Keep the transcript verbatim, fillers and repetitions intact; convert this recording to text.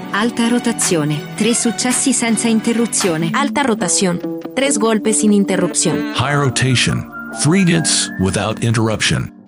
Alta rotazione, tre successi senza interruzione. Alta rotación, tres golpes sin interrupción. High rotation, three hits without interruption.